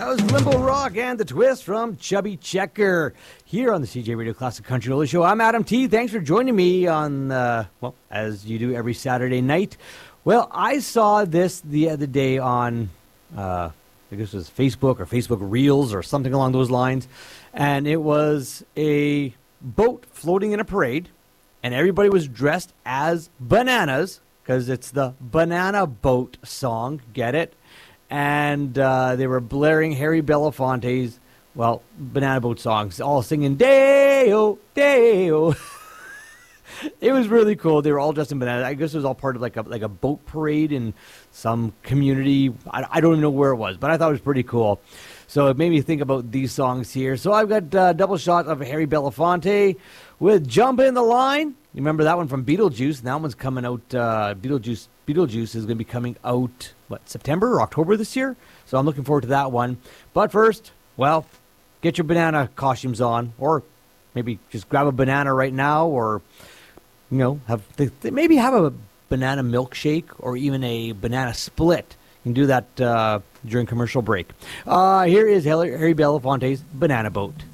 was Limbo Rock and the Twist from Chubby Checker here on the CJ Radio Classic Country Roller Show. I'm Adam T. Thanks for joining me on, as you do every Saturday night. Well, I saw this the other day on, I guess it was Facebook or Facebook Reels or something along those lines, and it was a boat floating in a parade, and everybody was dressed as bananas because it's the Banana Boat song, get it? And they were blaring Harry Belafonte's, Banana Boat songs, all singing Day-O, Day-O. It was really cool. They were all dressed in bananas. I guess it was all part of like a boat parade in some community. I don't even know where it was, but I thought it was pretty cool. So it made me think about these songs here. So I've got a double shot of Harry Belafonte with Jump in the Line. You remember that one from Beetlejuice? And that one's coming out. Beetlejuice is going to be coming out, September or October this year? So I'm looking forward to that one. But first, get your banana costumes on, or maybe just grab a banana right now, or, maybe have a banana milkshake or even a banana split. You can do that during commercial break. Here is Harry Belafonte's Banana Boat.